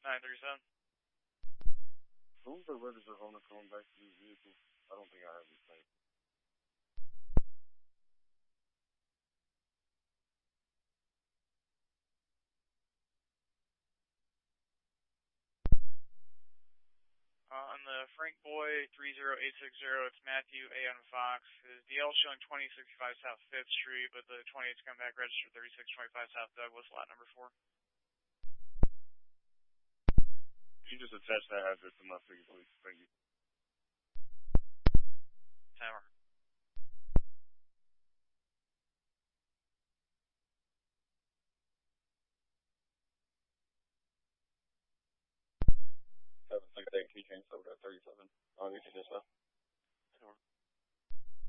937. Who's the registered owner coming back to these vehicles? I don't think I have this thing. On the Frank Boy 30860, it's Matthew A. on Fox. His DL showing 2065 South 5th Street, but the 28's come back registered 3625 South Douglas, lot number 4. Can you just attach that address to my ticket, please? Thank you. Tower. Can you transfer over to 37? I'll get you this stuff.